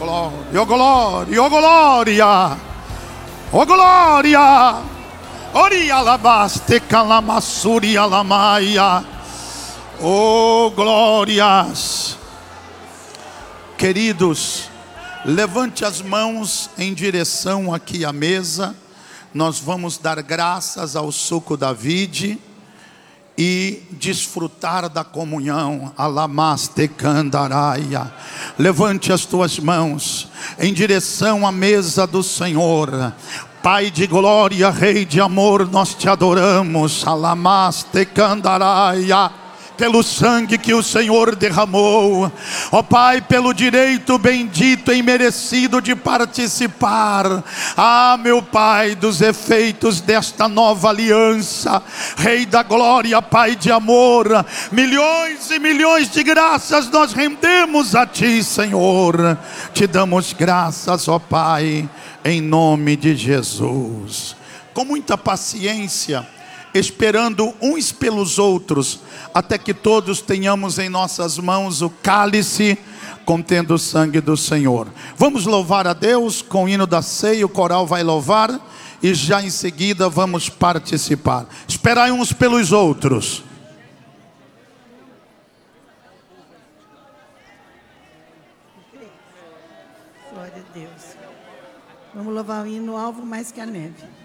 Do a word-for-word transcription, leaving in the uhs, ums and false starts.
glória, oh glória, oh glória, oh glória. Oria alabaste calamassuri alamaia. Oh glórias. Queridos, levante as mãos em direção aqui à mesa. Nós vamos dar graças ao suco da vide e desfrutar da comunhão. Alamaste candaraia. Levante as tuas mãos em direção à mesa do Senhor. Pai de glória, Rei de amor, nós te adoramos. Alamaste candaraia. Pelo sangue que o Senhor derramou, ó Pai, pelo direito bendito e merecido de participar, ah meu Pai, dos efeitos desta nova aliança. Rei da glória, Pai de amor, milhões e milhões de graças nós rendemos a Ti, Senhor. Te damos graças, ó Pai, em nome de Jesus. Com muita paciência, esperando uns pelos outros, até que todos tenhamos em nossas mãos o cálice contendo o sangue do Senhor. Vamos louvar a Deus com o hino da ceia. O coral vai louvar e já em seguida vamos participar. Esperai uns pelos outros. Glória a Deus. Vamos louvar o hino Alvo Mais Que a Neve.